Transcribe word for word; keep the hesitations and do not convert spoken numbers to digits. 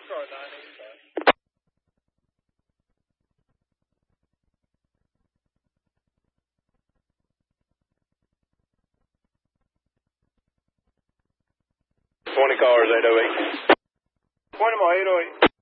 Sorry, nine eighty-five. twenty cars, eight oh eight. Point them all, eight oh eight.